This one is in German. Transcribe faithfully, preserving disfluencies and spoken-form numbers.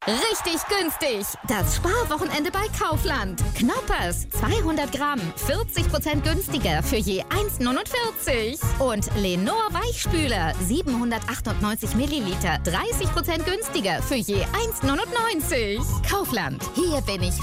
Richtig günstig. Das Sparwochenende bei Kaufland. Knoppers zweihundert Gramm, vierzig Prozent günstiger für je eins neunundvierzig. Und Lenor Weichspüler siebenhundertachtundneunzig Milliliter, dreißig Prozent günstiger für je eins neunundneunzig. Kaufland. Hier bin ich